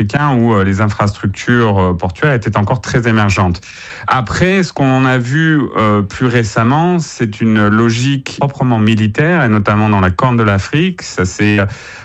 africain où les infrastructures portuaires étaient encore très émergentes. Après, ce qu'on a vu plus récemment, c'est une logique proprement militaire, et notamment dans la Corne de l'Afrique. Ça s'est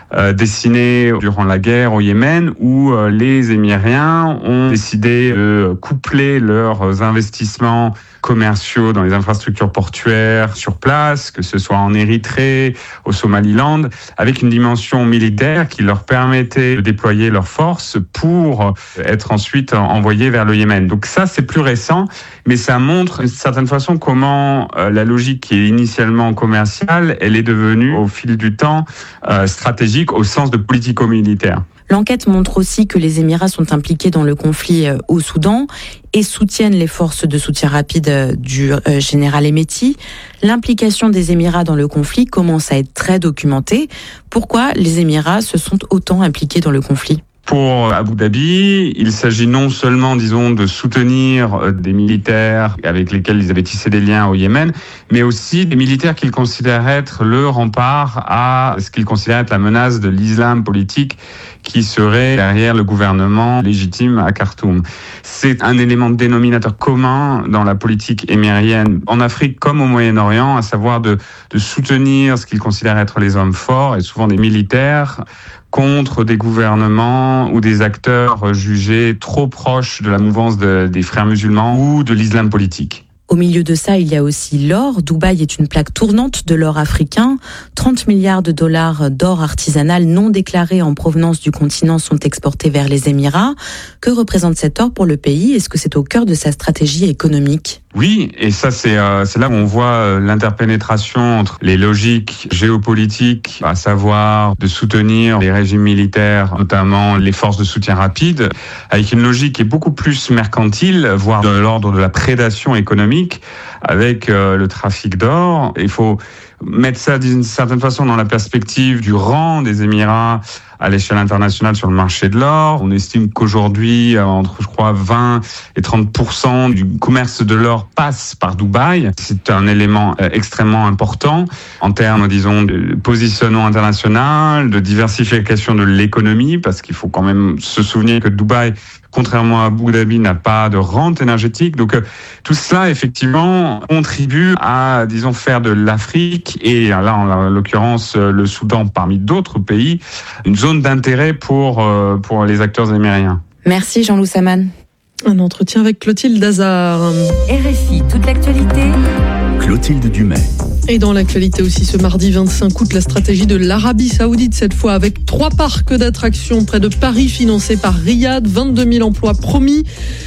dessiné durant la guerre au Yémen, où les Émiriens ont décidé de coupler leurs investissements commerciaux dans les infrastructures portuaires sur place, que ce soit en Érythrée, au Somaliland, avec une dimension militaire qui leur permettait de déployer leurs forces pour être ensuite envoyés vers le Yémen. Donc ça, c'est plus récent, mais ça montre d'une certaine façon comment la logique qui est initialement commerciale, elle est devenue au fil du temps stratégique au sens de politico-militaire. L'enquête montre aussi que les Émirats sont impliqués dans le conflit au Soudan et soutiennent les forces de soutien rapide du général Hemeti. L'implication des Émirats dans le conflit commence à être très documentée. Pourquoi les Émirats se sont autant impliqués dans le conflit ? Pour Abu Dhabi, il s'agit non seulement, de soutenir des militaires avec lesquels ils avaient tissé des liens au Yémen, mais aussi des militaires qu'ils considèrent être le rempart à ce qu'ils considèrent être la menace de l'islam politique qui serait derrière le gouvernement légitime à Khartoum. C'est un élément dénominateur commun dans la politique émirienne en Afrique comme au Moyen-Orient, à savoir de soutenir ce qu'ils considèrent être les hommes forts et souvent des militaires contre des gouvernements ou des acteurs jugés trop proches de la mouvance des frères musulmans ou de l'islam politique. Au milieu de ça, il y a aussi l'or. Dubaï est une plaque tournante de l'or africain. 30 milliards de dollars d'or artisanal non déclaré en provenance du continent sont exportés vers les Émirats. Que représente cet or pour le pays ? Est-ce que c'est au cœur de sa stratégie économique ? Oui, et ça c'est là où on voit l'interpénétration entre les logiques géopolitiques, à savoir de soutenir les régimes militaires, notamment les forces de soutien rapide, avec une logique qui est beaucoup plus mercantile, voire de l'ordre de la prédation économique, avec le trafic d'or. Il faut mettre ça d'une certaine façon dans la perspective du rang des Émirats à l'échelle internationale sur le marché de l'or. On estime qu'aujourd'hui, entre, 20 et 30% du commerce de l'or passe par Dubaï. C'est un élément extrêmement important en termes, de positionnement international, de diversification de l'économie, parce qu'il faut quand même se souvenir que Dubaï, contrairement à Abu Dhabi, n'a pas de rente énergétique. Donc tout cela, effectivement, contribue à, faire de l'Afrique, et là, en l'occurrence, le Soudan parmi d'autres pays, une zone d'intérêt pour les acteurs émiriens. Merci Jean-Loup Saman. Un entretien avec Clotilde Hazard. RFI, toute l'actualité. Clotilde Dumais. Et dans l'actualité aussi, ce mardi 25 août, la stratégie de l'Arabie Saoudite, cette fois avec 3 parcs d'attractions près de Paris, financés par Riyad, 22 000 emplois promis.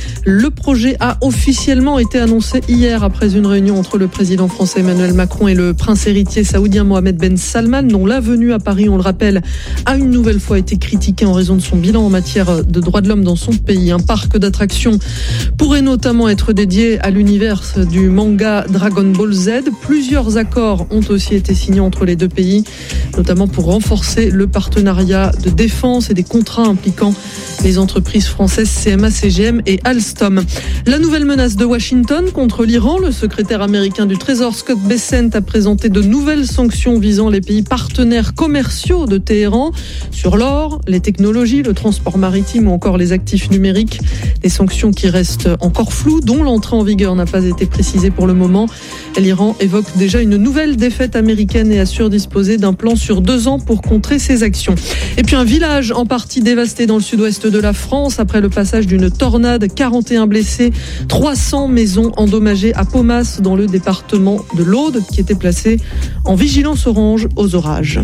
Le projet a officiellement été annoncé hier après une réunion entre le président français Emmanuel Macron et le prince héritier saoudien Mohammed Ben Salman, dont la venue à Paris, on le rappelle, a une nouvelle fois été critiquée en raison de son bilan en matière de droits de l'homme dans son pays. Un parc d'attractions pourrait notamment être dédié à l'univers du manga Dragon Ball Z. Plusieurs accords ont aussi été signés entre les deux pays, notamment pour renforcer le partenariat de défense et des contrats impliquant les entreprises françaises CMA CGM et Alstom. La nouvelle menace de Washington contre l'Iran, le secrétaire américain du Trésor Scott Bessent a présenté de nouvelles sanctions visant les pays partenaires commerciaux de Téhéran sur l'or, les technologies, le transport maritime ou encore les actifs numériques. Des sanctions qui restent encore floues, dont l'entrée en vigueur n'a pas été précisée pour le moment. L'Iran évoque déjà une nouvelle défaite américaine et assure disposer d'un plan sur 2 ans pour contrer ses actions. Et puis un village en partie dévasté dans le sud-ouest de la France après le passage d'une tornade, 41 blessés, 300 maisons endommagées à Paumas dans le département de l'Aude qui était placé en vigilance orange aux orages.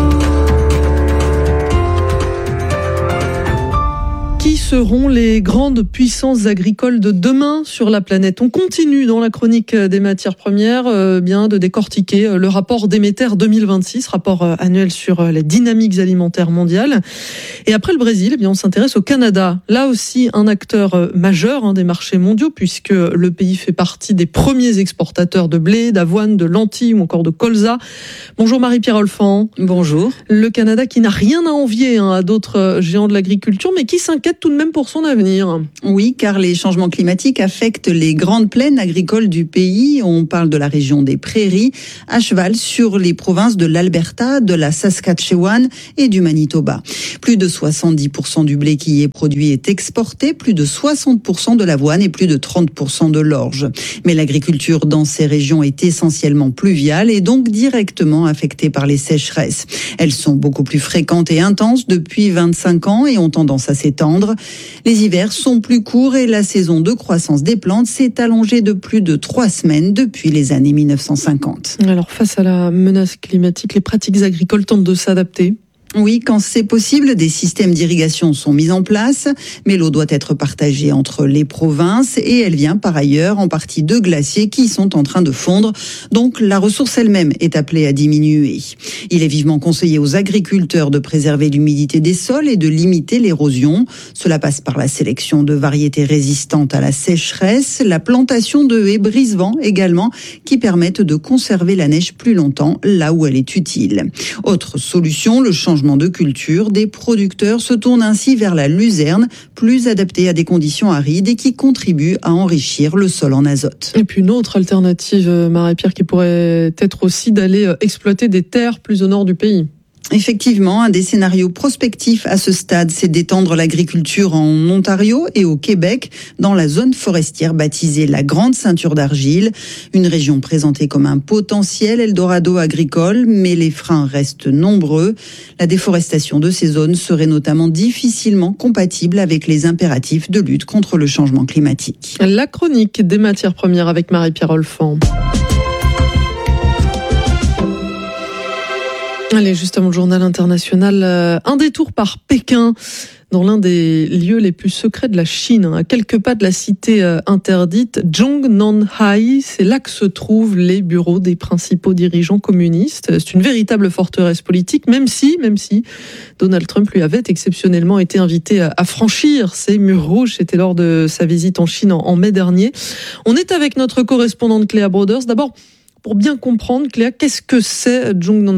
Qui seront les grandes puissances agricoles de demain sur la planète ? On continue dans la chronique des matières premières de décortiquer le rapport Déméter 2026, rapport annuel sur les dynamiques alimentaires mondiales. Et après le Brésil, on s'intéresse au Canada. Là aussi, un acteur majeur des marchés mondiaux, puisque le pays fait partie des premiers exportateurs de blé, d'avoine, de lentilles ou encore de colza. Bonjour Marie-Pierre Olfan. Bonjour. Le Canada qui n'a rien à envier à d'autres géants de l'agriculture, mais qui s'inquiète tout de même même pour son avenir. Oui, car les changements climatiques affectent les grandes plaines agricoles du pays. On parle de la région des prairies, à cheval sur les provinces de l'Alberta, de la Saskatchewan et du Manitoba. Plus de 70% du blé qui y est produit est exporté, plus de 60% de l'avoine et plus de 30% de l'orge. Mais l'agriculture dans ces régions est essentiellement pluviale et donc directement affectée par les sécheresses. Elles sont beaucoup plus fréquentes et intenses depuis 25 ans et ont tendance à s'étendre. Les hivers sont plus courts et la saison de croissance des plantes s'est allongée de plus de 3 semaines depuis les années 1950. Alors face à la menace climatique, les pratiques agricoles tentent de s'adapter. Oui, quand c'est possible, des systèmes d'irrigation sont mis en place, mais l'eau doit être partagée entre les provinces et elle vient par ailleurs en partie de glaciers qui sont en train de fondre. Donc la ressource elle-même est appelée à diminuer. Il est vivement conseillé aux agriculteurs de préserver l'humidité des sols et de limiter l'érosion. Cela passe par la sélection de variétés résistantes à la sécheresse, la plantation de haies brise-vent également, qui permettent de conserver la neige plus longtemps là où elle est utile. Autre solution, le changement de culture. Des producteurs se tournent ainsi vers la luzerne, plus adaptée à des conditions arides et qui contribue à enrichir le sol en azote. Et puis une autre alternative, Marie-Pierre, qui pourrait être aussi d'aller exploiter des terres plus au nord du pays. Effectivement, un des scénarios prospectifs à ce stade, c'est d'étendre l'agriculture en Ontario et au Québec, dans la zone forestière baptisée la Grande Ceinture d'Argile, une région présentée comme un potentiel Eldorado agricole, mais les freins restent nombreux. La déforestation de ces zones serait notamment difficilement compatible avec les impératifs de lutte contre le changement climatique. La chronique des matières premières avec Marie-Pierre Olfan. Allez, juste avant le journal international, un détour par Pékin, dans l'un des lieux les plus secrets de la Chine, à quelques pas de la cité interdite, Zhongnanhai. C'est là que se trouvent les bureaux des principaux dirigeants communistes. C'est une véritable forteresse politique, même si Donald Trump lui avait exceptionnellement été invité à franchir ces murs rouges. C'était lors de sa visite en Chine en mai dernier. On est avec notre correspondante Cléa Broders. D'abord, pour bien comprendre, Cléa, qu'est-ce que c'est Zhongnanhai ?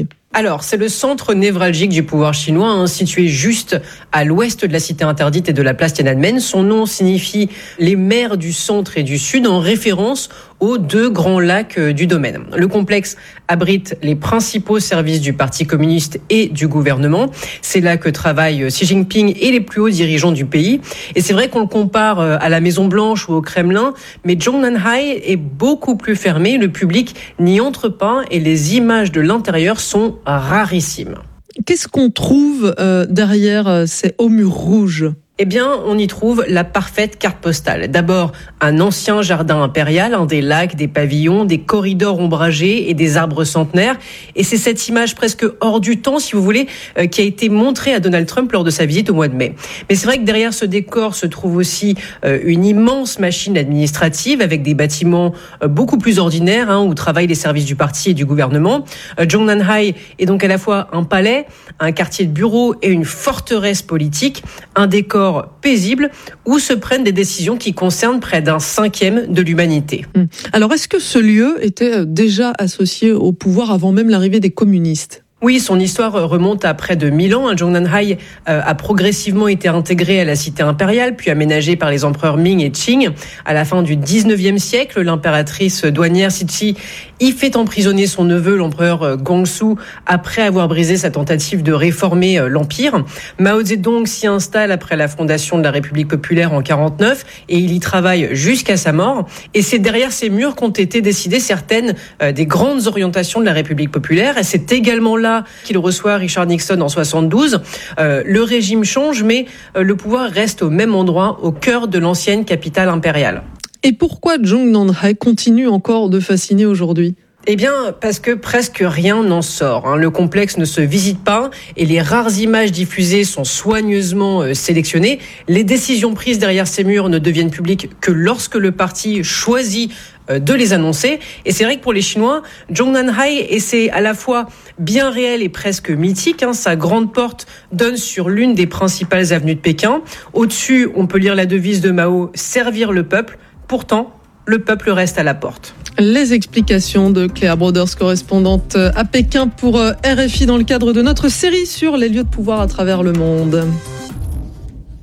Alors, c'est le centre névralgique du pouvoir chinois, situé juste à l'ouest de la cité interdite et de la place Tiananmen. Son nom signifie les mers du centre et du sud, en référence aux 2 grands lacs du domaine. Le complexe abrite les principaux services du Parti communiste et du gouvernement. C'est là que travaillent Xi Jinping et les plus hauts dirigeants du pays. Et c'est vrai qu'on le compare à la Maison Blanche ou au Kremlin, mais Zhongnanhai est beaucoup plus fermé. Le public n'y entre pas et les images de l'intérieur sont rarissimes. Qu'est-ce qu'on trouve derrière ces hauts murs rouges ? Eh bien, on y trouve la parfaite carte postale. D'abord, un ancien jardin impérial, des lacs, des pavillons, des corridors ombragés et des arbres centenaires. Et c'est cette image presque hors du temps, si vous voulez, qui a été montrée à Donald Trump lors de sa visite au mois de mai. Mais c'est vrai que derrière ce décor se trouve aussi une immense machine administrative avec des bâtiments beaucoup plus ordinaires, où travaillent les services du parti et du gouvernement. Zhongnanhai est donc à la fois un palais, un quartier de bureaux et une forteresse politique, un décor paisible où se prennent des décisions qui concernent près d'un 5e de l'humanité. Alors, est-ce que ce lieu était déjà associé au pouvoir avant même l'arrivée des communistes ? Oui, son histoire remonte à près de 1000 ans. Zhongnanhai a progressivement été intégré à la cité impériale, puis aménagé par les empereurs Ming et Qing. À la fin du 19e siècle, l'impératrice douanière Cixi y fait emprisonner son neveu, l'empereur Guangxu, après avoir brisé sa tentative de réformer l'empire. Mao Zedong s'y installe après la fondation de la République populaire en 1949 et il y travaille jusqu'à sa mort. Et c'est derrière ces murs qu'ont été décidées certaines des grandes orientations de la République populaire. Et c'est également là qu'il reçoit Richard Nixon en 1972. Le régime change, mais le pouvoir reste au même endroit, au cœur de l'ancienne capitale impériale. Et pourquoi Zhongnanhai continue encore de fasciner aujourd'hui ? Eh bien, parce que presque rien n'en sort. Le complexe ne se visite pas et les rares images diffusées sont soigneusement sélectionnées. Les décisions prises derrière ces murs ne deviennent publiques que lorsque le parti choisit de les annoncer. Et c'est vrai que pour les Chinois, Zhongnanhai, et c'est à la fois bien réel et presque mythique, sa grande porte donne sur l'une des principales avenues de Pékin. Au-dessus, on peut lire la devise de Mao, servir le peuple. Pourtant, le peuple reste à la porte. Les explications de Cléa Broders, correspondante à Pékin pour RFI dans le cadre de notre série sur les lieux de pouvoir à travers le monde.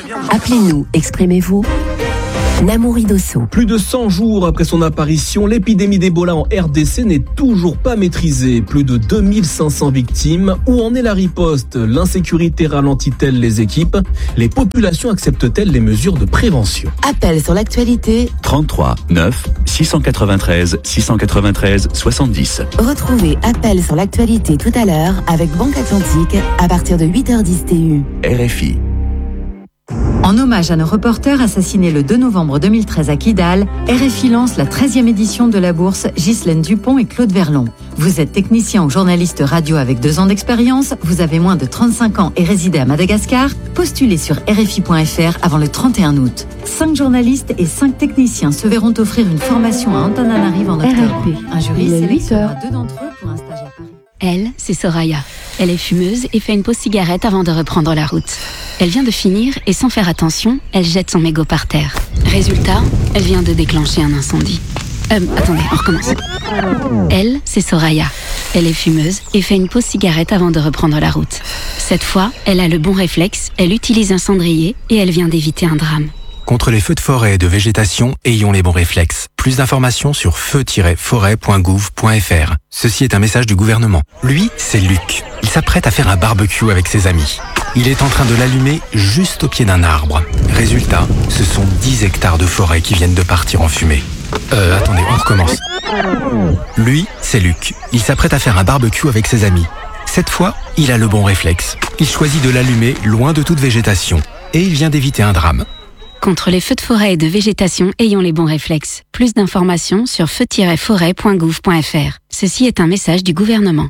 Appelez-nous, exprimez-vous. Namouri Dosso. Plus de 100 jours après son apparition, l'épidémie d'Ebola en RDC n'est toujours pas maîtrisée. Plus de 2500 victimes. Où en est la riposte? L'insécurité ralentit-elle les équipes? Les populations acceptent-elles les mesures de prévention? Appel sur l'actualité. 33 9 693 693 70. Retrouvez Appel sur l'actualité tout à l'heure avec Banque Atlantique à partir de 8h10 TU. RFI. En hommage à nos reporters assassinés le 2 novembre 2013 à Kidal, RFI lance la 13e édition de la bourse Ghislaine Dupont et Claude Verlon. Vous êtes technicien ou journaliste radio avec 2 ans d'expérience, vous avez moins de 35 ans et résidez à Madagascar, postulez sur RFI.fr avant le 31 août. 5 journalistes et 5 techniciens se verront offrir une formation à Antananarive en octobre. Un jury sélectionnera 2 d'entre eux pour un stage à Paris. Elle, c'est Soraya. Elle est fumeuse et fait une pause cigarette avant de reprendre la route. Elle vient de finir et sans faire attention, elle jette son mégot par terre. Résultat, elle vient de déclencher un incendie. Attendez, on recommence. Elle, c'est Soraya. Elle est fumeuse et fait une pause cigarette avant de reprendre la route. Cette fois, elle a le bon réflexe, elle utilise un cendrier et elle vient d'éviter un drame. Contre les feux de forêt et de végétation, ayons les bons réflexes. Plus d'informations sur feu-forêt.gouv.fr. Ceci est un message du gouvernement. Lui, c'est Luc. Il s'apprête à faire un barbecue avec ses amis. Il est en train de l'allumer juste au pied d'un arbre. Résultat, ce sont 10 hectares de forêt qui viennent de partir en fumée. Attendez, on recommence. Lui, c'est Luc. Il s'apprête à faire un barbecue avec ses amis. Cette fois, il a le bon réflexe. Il choisit de l'allumer loin de toute végétation. Et il vient d'éviter un drame. Contre les feux de forêt et de végétation, ayons les bons réflexes. Plus d'informations sur feu-forêt.gouv.fr. Ceci est un message du gouvernement.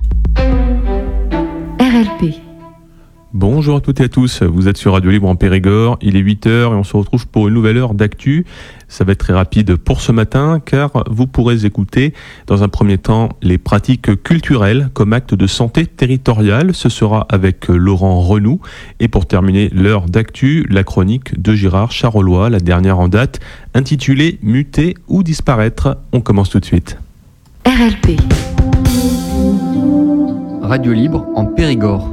RLP. Bonjour à toutes et à tous, vous êtes sur Radio Libre en Périgord, il est 8h et on se retrouve pour une nouvelle heure d'actu. Ça va être très rapide pour ce matin car vous pourrez écouter dans un premier temps les pratiques culturelles comme acte de santé territoriale. Ce sera avec Laurent Renoux. Et pour terminer l'heure d'actu, la chronique de Gérard Charolois, la dernière en date, intitulée « Muter ou disparaître ». On commence tout de suite. RLP. Radio Libre en Périgord.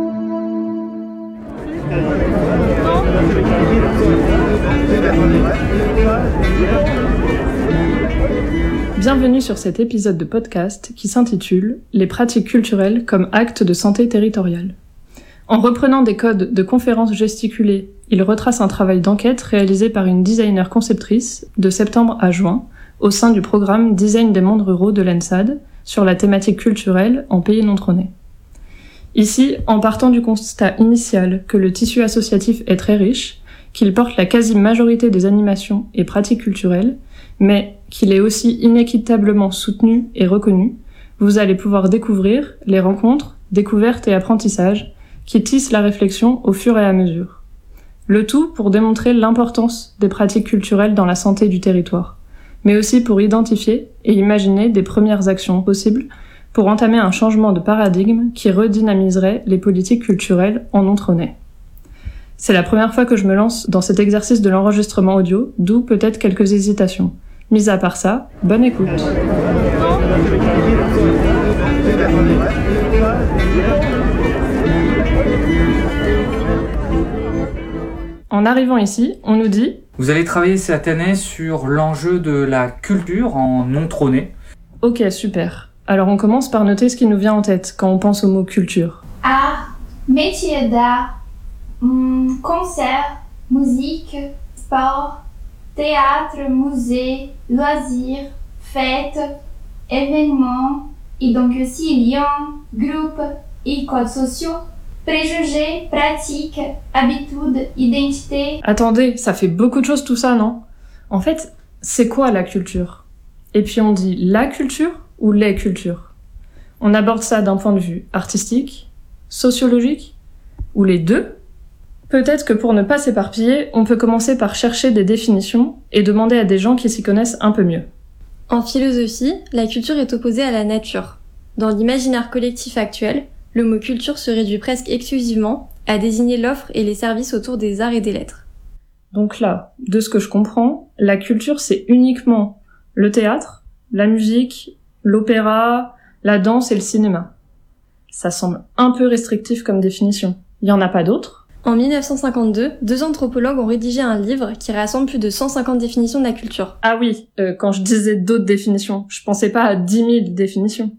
Bienvenue sur cet épisode de podcast qui s'intitule « Les pratiques culturelles comme actes de santé territoriale ». En reprenant des codes de conférences gesticulées, il retrace un travail d'enquête réalisé par une designer conceptrice de septembre à juin au sein du programme Design des mondes ruraux de l'ENSAD sur la thématique culturelle en pays non trônés. Ici, en partant du constat initial que le tissu associatif est très riche, qu'il porte la quasi-majorité des animations et pratiques culturelles, mais qu'il est aussi inéquitablement soutenu et reconnu, vous allez pouvoir découvrir les rencontres, découvertes et apprentissages qui tissent la réflexion au fur et à mesure. Le tout pour démontrer l'importance des pratiques culturelles dans la santé du territoire, mais aussi pour identifier et imaginer des premières actions possibles pour entamer un changement de paradigme qui redynamiserait les politiques culturelles en non-trônais. C'est la première fois que je me lance dans cet exercice de l'enregistrement audio, d'où peut-être quelques hésitations. Mis à part ça, bonne écoute. En arrivant ici, on nous dit « Vous allez travailler cette année sur l'enjeu de la culture en non-trôné. » Ok, super. Alors on commence par noter ce qui nous vient en tête quand on pense au mot culture. Art, métier d'art, concert, musique, sport, théâtre, musée, loisirs, fêtes, événements, et donc aussi liens, groupes et codes sociaux, préjugés, pratiques, habitudes, identité. Attendez, ça fait beaucoup de choses tout ça, non? En fait, c'est quoi la culture? Et puis on dit la culture ou les cultures? On aborde ça d'un point de vue artistique, sociologique, ou les deux? Peut-être que pour ne pas s'éparpiller, on peut commencer par chercher des définitions et demander à des gens qui s'y connaissent un peu mieux. En philosophie, la culture est opposée à la nature. Dans l'imaginaire collectif actuel, le mot culture se réduit presque exclusivement à désigner l'offre et les services autour des arts et des lettres. Donc là, de ce que je comprends, la culture c'est uniquement le théâtre, la musique, l'opéra, la danse et le cinéma. Ça semble un peu restrictif comme définition. Il y en a pas d'autres ? En 1952, 2 anthropologues ont rédigé un livre qui rassemble plus de 150 définitions de la culture. Ah oui, quand je disais d'autres définitions, je pensais pas à 10 000 définitions.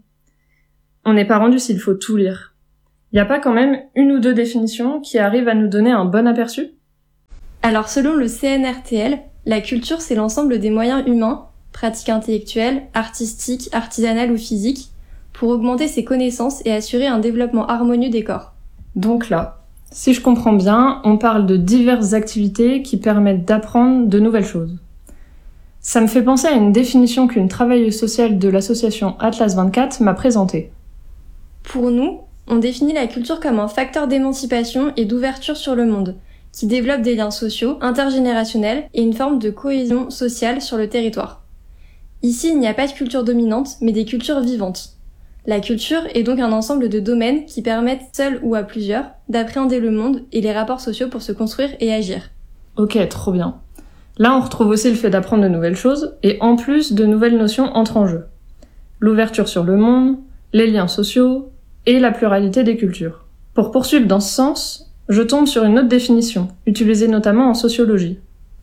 On n'est pas rendu s'il faut tout lire. Y a pas quand même 1 ou 2 définitions qui arrivent à nous donner un bon aperçu ? Alors selon le CNRTL, la culture c'est l'ensemble des moyens humains, pratiques intellectuelles, artistiques, artisanales ou physiques, pour augmenter ses connaissances et assurer un développement harmonieux des corps. Donc là, si je comprends bien, on parle de diverses activités qui permettent d'apprendre de nouvelles choses. Ça me fait penser à une définition qu'une travailleuse sociale de l'association Atlas 24 m'a présentée. Pour nous, on définit la culture comme un facteur d'émancipation et d'ouverture sur le monde, qui développe des liens sociaux, intergénérationnels et une forme de cohésion sociale sur le territoire. Ici, il n'y a pas de culture dominante, mais des cultures vivantes. La culture est donc un ensemble de domaines qui permettent, seuls ou à plusieurs, d'appréhender le monde et les rapports sociaux pour se construire et agir. Ok, trop bien. Là, on retrouve aussi le fait d'apprendre de nouvelles choses, et en plus, de nouvelles notions entrent en jeu. L'ouverture sur le monde, les liens sociaux, et la pluralité des cultures. Pour poursuivre dans ce sens, je tombe sur une autre définition, utilisée notamment en sociologie.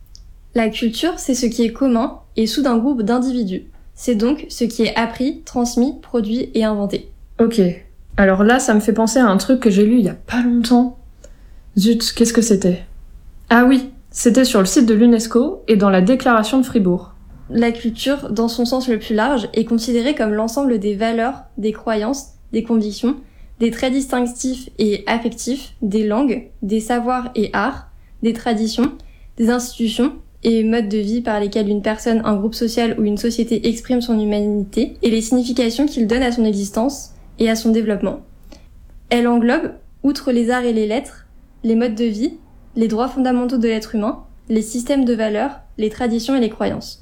La culture, c'est ce qui est commun et sous d'un groupe d'individus. C'est donc ce qui est appris, transmis, produit et inventé. Ok. Alors là, ça me fait penser à un truc que j'ai lu il y a pas longtemps. Zut, qu'est-ce que c'était ? Ah oui, c'était sur le site de l'UNESCO et dans la déclaration de Fribourg. La culture, dans son sens le plus large, est considérée comme l'ensemble des valeurs, des croyances, des convictions, des traits distinctifs et affectifs, des langues, des savoirs et arts, des traditions, des institutions, et modes de vie par lesquels une personne, un groupe social ou une société exprime son humanité et les significations qu'il donne à son existence et à son développement. Elle englobe, outre les arts et les lettres, les modes de vie, les droits fondamentaux de l'être humain, les systèmes de valeurs, les traditions et les croyances.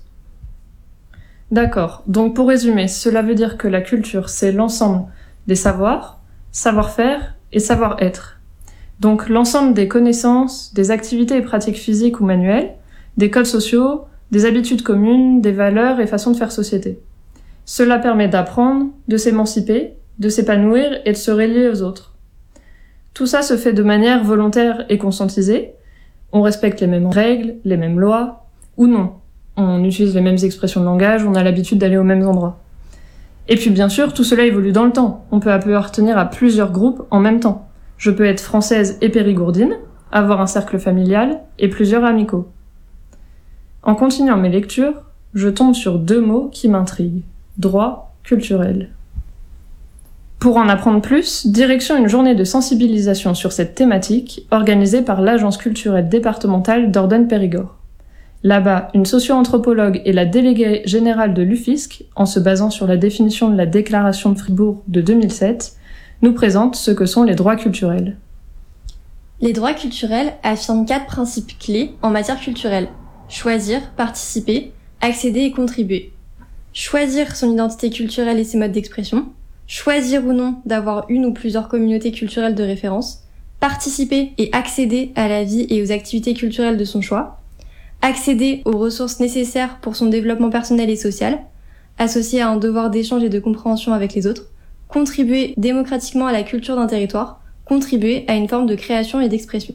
D'accord. Donc pour résumer, cela veut dire que la culture, c'est l'ensemble des savoirs, savoir-faire et savoir-être. Donc l'ensemble des connaissances, des activités et pratiques physiques ou manuelles, des codes sociaux, des habitudes communes, des valeurs et façons de faire société. Cela permet d'apprendre, de s'émanciper, de s'épanouir et de se relier aux autres. Tout ça se fait de manière volontaire et conscientisée. On respecte les mêmes règles, les mêmes lois, ou non. On utilise les mêmes expressions de langage, on a l'habitude d'aller aux mêmes endroits. Et puis bien sûr, tout cela évolue dans le temps. On peut appartenir à plusieurs groupes en même temps. Je peux être française et périgourdine, avoir un cercle familial et plusieurs amicaux. En continuant mes lectures, je tombe sur 2 mots qui m'intriguent. Droit culturel. Pour en apprendre plus, direction une journée de sensibilisation sur cette thématique organisée par l'Agence culturelle départementale d'Ordogne-Périgord. Là-bas, une socio-anthropologue et la déléguée générale de l'UFISC, en se basant sur la définition de la déclaration de Fribourg de 2007, nous présentent ce que sont les droits culturels. Les droits culturels affirment 4 principes clés en matière culturelle. Choisir, participer, accéder et contribuer. Choisir son identité culturelle et ses modes d'expression. Choisir ou non d'avoir une ou plusieurs communautés culturelles de référence. Participer et accéder à la vie et aux activités culturelles de son choix. Accéder aux ressources nécessaires pour son développement personnel et social. Associé à un devoir d'échange et de compréhension avec les autres. Contribuer démocratiquement à la culture d'un territoire. Contribuer à une forme de création et d'expression.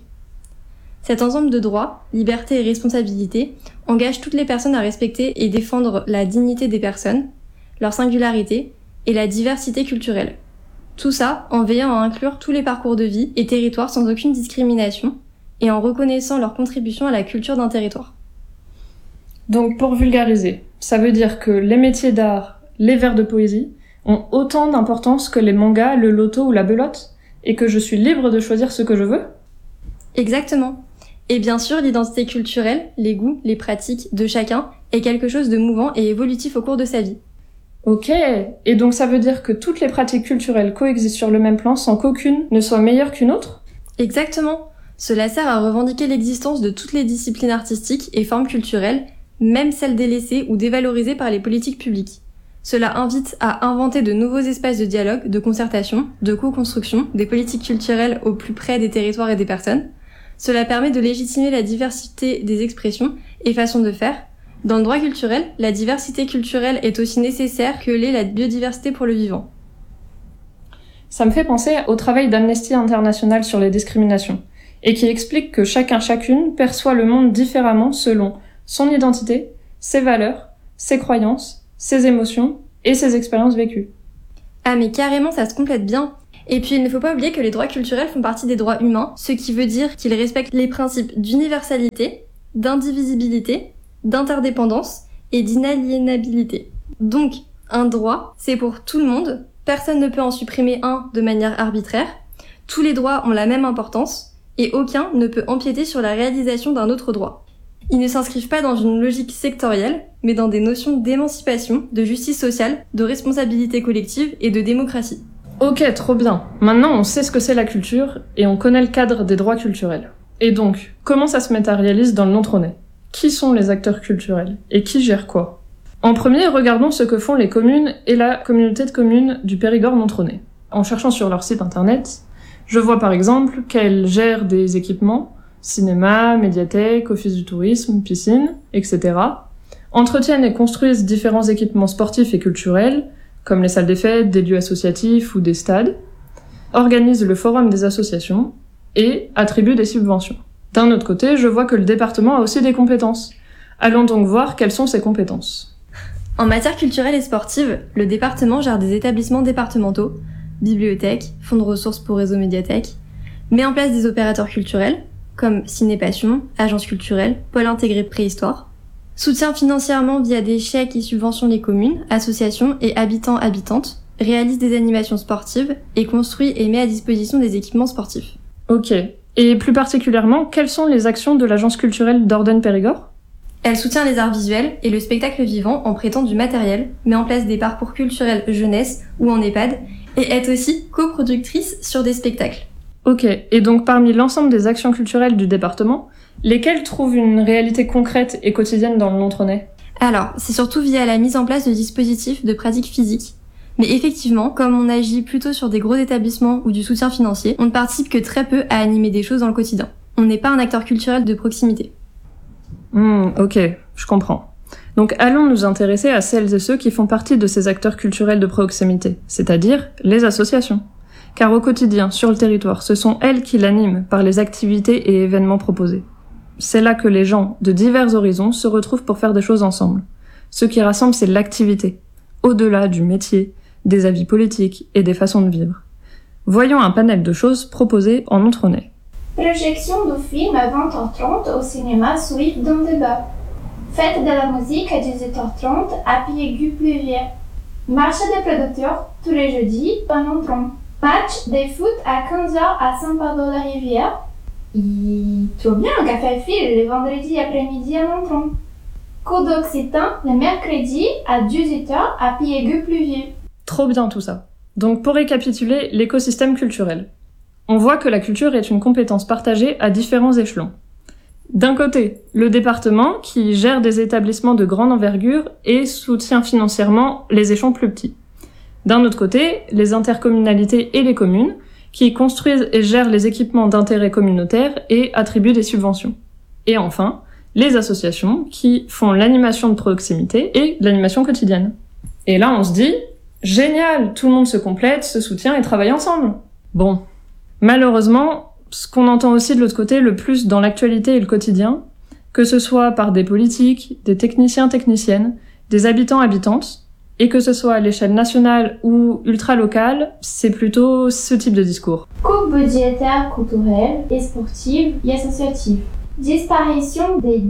Cet ensemble de droits, libertés et responsabilités engage toutes les personnes à respecter et défendre la dignité des personnes, leur singularité et la diversité culturelle. Tout ça en veillant à inclure tous les parcours de vie et territoires sans aucune discrimination et en reconnaissant leur contribution à la culture d'un territoire. Donc pour vulgariser, ça veut dire que les métiers d'art, les vers de poésie ont autant d'importance que les mangas, le loto ou la belote, et que je suis libre de choisir ce que je veux ? Exactement. Et bien sûr, l'identité culturelle, les goûts, les pratiques de chacun est quelque chose de mouvant et évolutif au cours de sa vie. Ok, et donc ça veut dire que toutes les pratiques culturelles coexistent sur le même plan sans qu'aucune ne soit meilleure qu'une autre ? Exactement. Cela sert à revendiquer l'existence de toutes les disciplines artistiques et formes culturelles, même celles délaissées ou dévalorisées par les politiques publiques. Cela invite à inventer de nouveaux espaces de dialogue, de concertation, de co-construction, des politiques culturelles au plus près des territoires et des personnes. Cela permet de légitimer la diversité des expressions et façons de faire. Dans le droit culturel, la diversité culturelle est aussi nécessaire que l'est la biodiversité pour le vivant. Ça me fait penser au travail d'Amnesty International sur les discriminations. et qui explique que chacune perçoit le monde différemment selon son identité, ses valeurs, ses croyances, ses émotions et ses expériences vécues. Ah mais carrément, ça se complète bien. Et puis il ne faut pas oublier que les droits culturels font partie des droits humains, ce qui veut dire qu'ils respectent les principes d'universalité, d'indivisibilité, d'interdépendance et d'inaliénabilité. Donc, un droit, c'est pour tout le monde, personne ne peut en supprimer un de manière arbitraire, tous les droits ont la même importance, et aucun ne peut empiéter sur la réalisation d'un autre droit. Ils ne s'inscrivent pas dans une logique sectorielle, mais dans des notions d'émancipation, de justice sociale, de responsabilité collective et de démocratie. Ok, trop bien. Maintenant, on sait ce que c'est la culture, et on connaît le cadre des droits culturels. Et donc, comment ça se matérialise dans le Nontronais ? Qui sont les acteurs culturels ? Et qui gère quoi ? En premier, regardons ce que font les communes et la communauté de communes du Périgord Nontronais. En cherchant sur leur site internet, je vois par exemple qu'elles gèrent des équipements, cinéma, médiathèque, office du tourisme, piscine, etc. Entretiennent et construisent différents équipements sportifs et culturels, comme les salles des fêtes, des lieux associatifs ou des stades, organisent le forum des associations et attribuent des subventions. D'un autre côté, je vois que le département a aussi des compétences. Allons donc voir quelles sont ces compétences. En matière culturelle et sportive, le département gère des établissements départementaux, bibliothèques, fonds de ressources pour réseau médiathèque, met en place des opérateurs culturels, comme Ciné Passion, Agence culturelle, Pôle intégré préhistoire, soutient financièrement via des chèques et subventions les communes, associations et habitants-habitantes, réalise des animations sportives et construit et met à disposition des équipements sportifs. Ok. Et plus particulièrement, quelles sont les actions de l'Agence culturelle d'Ordogne-Périgord ? Elle soutient les arts visuels et le spectacle vivant en prêtant du matériel, met en place des parcours culturels jeunesse ou en EHPAD, et est aussi coproductrice sur des spectacles. Ok, et donc parmi l'ensemble des actions culturelles du département, lesquelles trouvent une réalité concrète et quotidienne dans le Nontronais ? Alors, c'est surtout via la mise en place de dispositifs de pratique physique. Mais effectivement, comme on agit plutôt sur des gros établissements ou du soutien financier, on ne participe que très peu à animer des choses dans le quotidien. On n'est pas un acteur culturel de proximité. Ok, je comprends. Donc allons nous intéresser à celles et ceux qui font partie de ces acteurs culturels de proximité, c'est-à-dire les associations. Car au quotidien, sur le territoire, ce sont elles qui l'animent par les activités et événements proposés. C'est là que les gens de divers horizons se retrouvent pour faire des choses ensemble. Ce qui rassemble, c'est l'activité, au-delà du métier, des avis politiques et des façons de vivre. Voyons un panel de choses proposées en Nontronais. Projection du film à 20h30 au cinéma Swift dans débat. Fête de la musique à 18h30 à Pied-Gu-Pluvier. Marché des producteurs tous les jeudis à Nontron. Match des foot à 15h à Saint-Pardon-la-Rivière. Et trop bien, un café fil le vendredi après-midi à Nontron. Cours d'Occitan le mercredi à 18h à Pied-Gu-Pluvier. Trop bien tout ça. Donc pour récapituler l'écosystème culturel. On voit que la culture est une compétence partagée à différents échelons. D'un côté, le département qui gère des établissements de grande envergure et soutient financièrement les échelons plus petits. D'un autre côté, les intercommunalités et les communes qui construisent et gèrent les équipements d'intérêt communautaire et attribuent des subventions. Et enfin, les associations qui font l'animation de proximité et l'animation quotidienne. Et là, on se dit, génial, tout le monde se complète, se soutient et travaille ensemble. Bon. Malheureusement, ce qu'on entend aussi de l'autre côté le plus dans l'actualité et le quotidien, que ce soit par des politiques, des techniciens-techniciennes, des habitants-habitantes, et que ce soit à l'échelle nationale ou ultra-locale, c'est plutôt ce type de discours. Coupe budgétaire culturelle et sportive et associative. Disparition des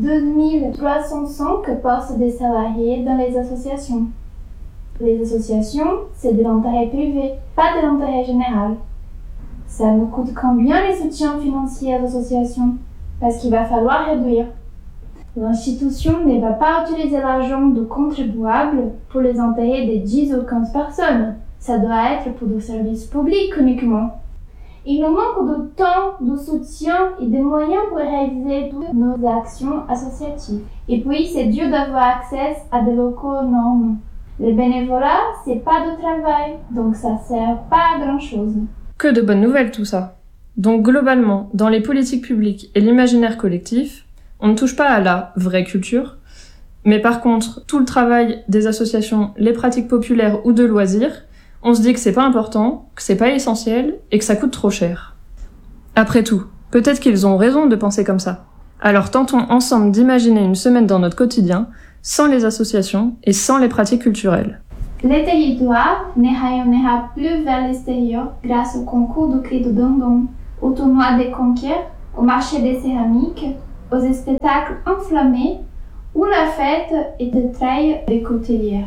2305 postes de salariés dans les associations. Les associations, c'est de l'intérêt privé, pas de l'intérêt général. Ça nous coûte combien les soutiens financiers aux associations ? Parce qu'il va falloir réduire. L'institution ne va pas utiliser l'argent du contribuable pour les intérêts des 10 ou 15 personnes. Ça doit être pour des services publics uniquement. Il nous manque de temps, de soutien et de moyens pour réaliser toutes nos actions associatives. Et puis, c'est dur d'avoir accès à des locaux aux normes. Le bénévolat, c'est pas de travail, donc ça sert pas à grand chose. Que de bonnes nouvelles tout ça. Donc globalement, dans les politiques publiques et l'imaginaire collectif, on ne touche pas à la vraie culture, mais par contre, tout le travail des associations, les pratiques populaires ou de loisirs, on se dit que c'est pas important, que c'est pas essentiel et que ça coûte trop cher. Après tout, Peut-être qu'ils ont raison de penser comme ça. Alors tentons ensemble d'imaginer une semaine dans notre quotidien, sans les associations et sans les pratiques culturelles. Le territoire ne rayonnera plus vers l'extérieur grâce au concours du cri du dindon, au tournoi des conquêtes, au marché des céramiques, aux spectacles enflammés ou la fête et de treilles des coutelières.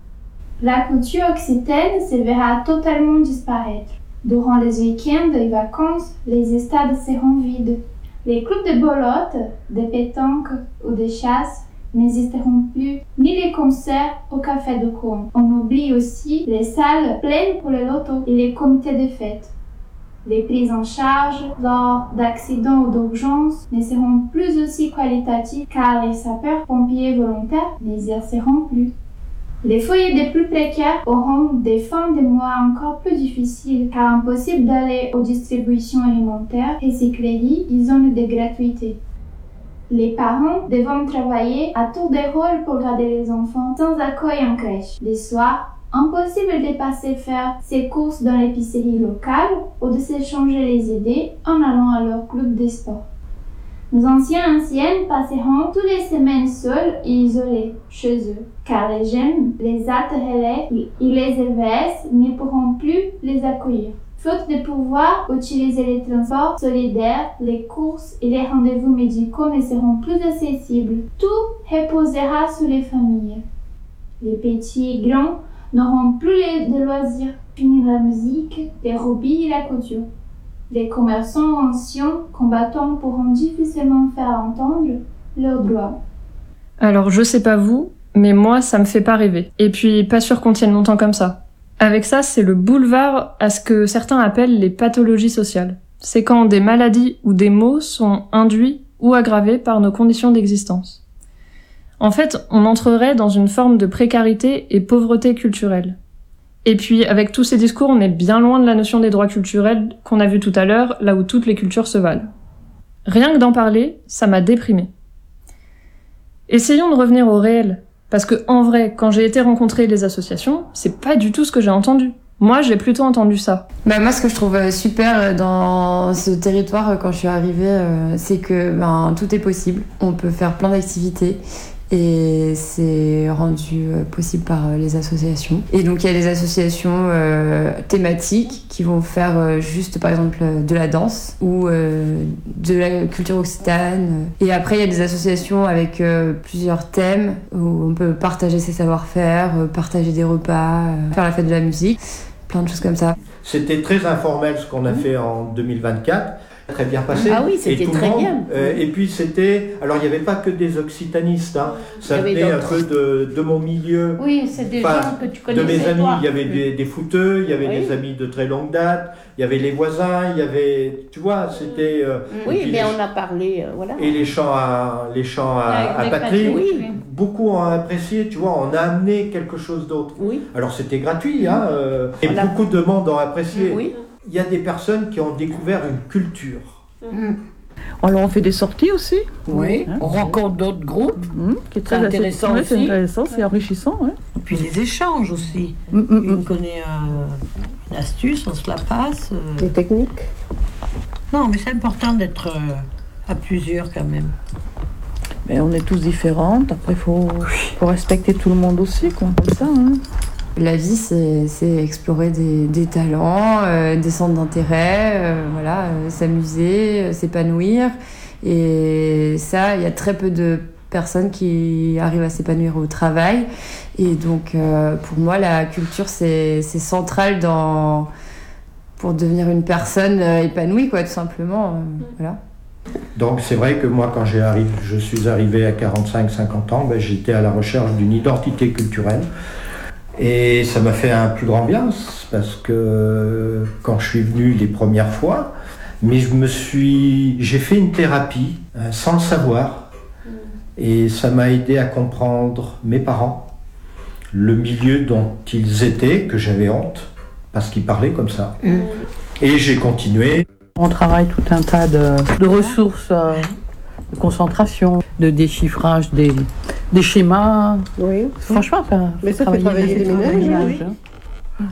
La culture occitane se verra totalement disparaître. Durant les week-ends et vacances, les stades seront vides. Les clubs de bolotte, de pétanque ou de chasse n'existeront plus, ni les concerts au café de coin. On oublie aussi les salles pleines pour le loto et les comités de fête. Les prises en charge lors d'accidents ou d'urgences ne seront plus aussi qualitatives car les sapeurs-pompiers volontaires n'exerceront plus. Les foyers les plus précaires auront des fins de mois encore plus difficiles car impossible d'aller aux distributions alimentaires et recycleries et zones de gratuité. Les parents devront travailler à tour de rôle pour garder les enfants sans accueil en crèche. Les soirs, impossible de passer faire ses courses dans l'épicerie locale ou de s'échanger les idées en allant à leur club de sport. Nos anciennes passeront toutes les semaines seuls et isolés chez eux, car les jeunes, les altes relais et les EVS ne pourront plus les accueillir. Faute de pouvoir utiliser les transports solidaires, les courses et les rendez-vous médicaux ne seront plus accessibles. Tout reposera sur les familles. Les petits et grands n'auront plus de loisirs, fini la musique, les hobbies et la couture. Les commerçants anciens combattants pourront difficilement faire entendre leurs droits. Alors je sais pas vous, mais moi ça me fait pas rêver. Et puis pas sûr qu'on tienne longtemps comme ça. Avec ça, c'est le boulevard à ce que certains appellent les pathologies sociales. C'est quand des maladies ou des maux sont induits ou aggravés par nos conditions d'existence. En fait, on entrerait dans une forme de précarité et pauvreté culturelle. Et puis, avec tous ces discours, on est bien loin de la notion des droits culturels qu'on a vu tout à l'heure, là où toutes les cultures se valent. Rien que d'en parler, ça m'a déprimée. Essayons de revenir au réel. Parce que, en vrai, quand j'ai été rencontrer les associations, c'est pas du tout ce que j'ai entendu. Moi, j'ai plutôt entendu ça. Moi, ce que je trouve super dans ce territoire quand je suis arrivée, c'est que tout est possible. On peut faire plein d'activités. Et c'est rendu possible par les associations. Et donc il y a les associations thématiques qui vont faire juste par exemple de la danse ou de la culture occitane. Et après il y a des associations avec plusieurs thèmes où on peut partager ses savoir-faire, partager des repas, faire la fête de la musique, plein de choses comme ça. C'était très informel ce qu'on a fait en 2024. Très bien passé. Ah oui, c'était très bien. Et puis c'était... Alors il n'y avait pas que des occitanistes, hein. Ça venait un peu de mon milieu. Oui, c'est des gens que tu connaissais. De mes amis, toi. il y avait des footeux, il y avait des amis de très longue date, il y avait les voisins, il y avait... Tu vois, c'était... oui, mais on a parlé, voilà. Et les chants à Patry, oui. Beaucoup ont apprécié, tu vois, on a amené quelque chose d'autre. Oui. Alors c'était gratuit, hein, et beaucoup de monde ont apprécié. Oui. Il y a des personnes qui ont découvert une culture. Alors on fait des sorties aussi. Oui. Hein, on rencontre d'autres groupes. Qui est très intéressant aussi. C'est intéressant, c'est enrichissant. Ouais. Et puis les échanges aussi. On connaît une astuce, on se la passe. Des techniques. Non, mais c'est important d'être à plusieurs quand même. Mais on est tous différentes. Après, faut respecter tout le monde aussi, quoi. Comme ça. Hein. La vie, c'est explorer des talents, des centres d'intérêt, s'amuser, s'épanouir. Et ça, il y a très peu de personnes qui arrivent à s'épanouir au travail. Et donc, pour moi, la culture, c'est central pour devenir une personne épanouie, quoi, tout simplement. Voilà. Donc c'est vrai que moi, quand je suis arrivé à 45-50 ans, j'étais à la recherche d'une identité culturelle. Et ça m'a fait un plus grand bien, parce que quand je suis venu les premières fois, mais j'ai fait une thérapie sans le savoir, et ça m'a aidé à comprendre mes parents, le milieu dont ils étaient, que j'avais honte, parce qu'ils parlaient comme ça. Et j'ai continué. On travaille tout un tas de ressources, de concentration, de déchiffrage des schémas. Oui. Franchement, mais ça fait travailler les ménages.